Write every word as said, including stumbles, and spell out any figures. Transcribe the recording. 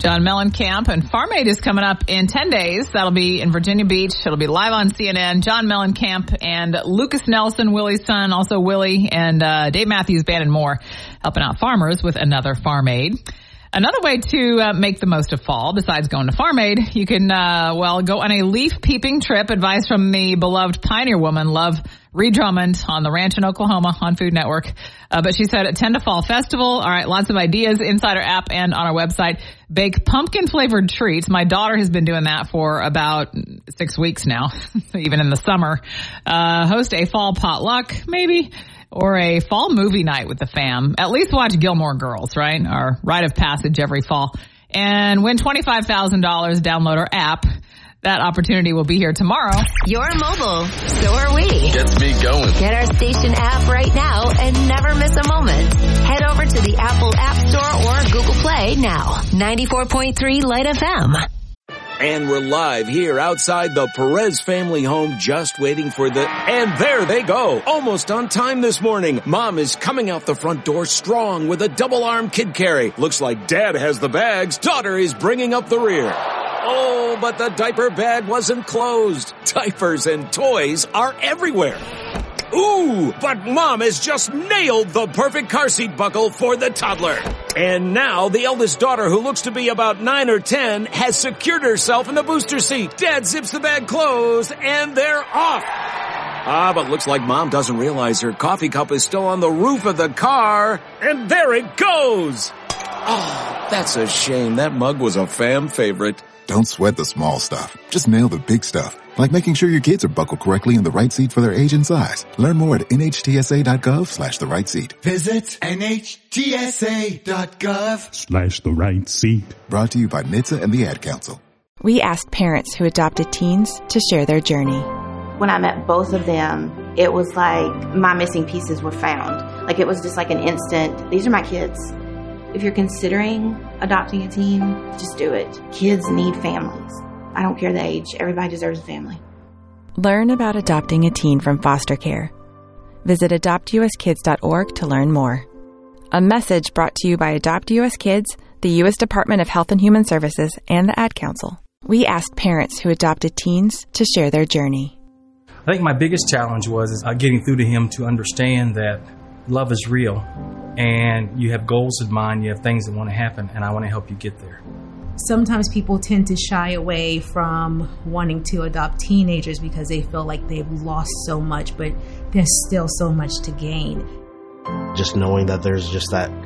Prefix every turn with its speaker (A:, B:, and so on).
A: John Mellencamp and Farm Aid is coming up in ten days. That'll be in Virginia Beach. It'll be live on C N N. John Mellencamp and Lucas Nelson, Willie's son, also Willie, and uh, Dave Matthews Band and more, helping out farmers with another Farm Aid. Another way to uh, make the most of fall, besides going to Farm Aid, you can, uh, well, go on a leaf peeping trip. Advice from the beloved pioneer woman, Love Reed Drummond, on the Ranch in Oklahoma on Food Network. Uh, but she said, attend a fall festival. All right, lots of ideas inside our app and on our website. Bake pumpkin flavored treats. My daughter has been doing that for about six weeks now, even in the summer. Uh, host a fall potluck, maybe. Or a fall movie night with the fam. At least watch Gilmore Girls, right? Our rite of passage every fall. And win twenty-five thousand dollars. Download our app. That opportunity will be here tomorrow.
B: You're mobile. So are we.
C: Gets me going.
B: Get our station app right now and never miss a moment. Head over to the Apple App Store or Google Play now. ninety-four point three Light F M.
D: And we're live here outside the Perez family home, just waiting for the... And there they go. Almost on time this morning. Mom is coming out the front door strong with a double-arm kid carry. Looks like Dad has the bags. Daughter is bringing up the rear. Oh, but the diaper bag wasn't closed. Diapers and toys are everywhere. Ooh, but Mom has just nailed the perfect car seat buckle for the toddler. And now the eldest daughter, who looks to be about nine or ten, has secured herself in the booster seat. Dad zips the bag closed, and they're off. Ah, but looks like Mom doesn't realize her coffee cup is still on the roof of the car. And there it goes. Oh, that's a shame. That mug was a fam favorite.
E: Don't sweat the small stuff. Just nail the big stuff. Like making sure your kids are buckled correctly in the right seat for their age and size. Learn more at nhtsa.gov slash the right seat.
F: Visit nhtsa.gov
G: slash the right seat.
E: Brought to you by N H T S A and the Ad Council.
H: We asked parents who adopted teens to share their journey.
I: When I met both of them, it was like my missing pieces were found. Like it was just like an instant, these are my kids. If you're considering adopting a teen, just do it. Kids need families. I don't care the age. Everybody deserves a family.
H: Learn about adopting a teen from foster care. Visit adopt u s kids dot org to learn more. A message brought to you by Adopt U S Kids, the U S Department of Health and Human Services, and the Ad Council. We asked parents who adopted teens to share their journey.
J: I think my biggest challenge was is, uh, getting through to him to understand that love is real, and you have goals in mind, you have things that want to happen, and I want to help you get there.
K: Sometimes people tend to shy away from wanting to adopt teenagers because they feel like they've lost so much, but there's still so much to gain.
L: Just knowing that there's just that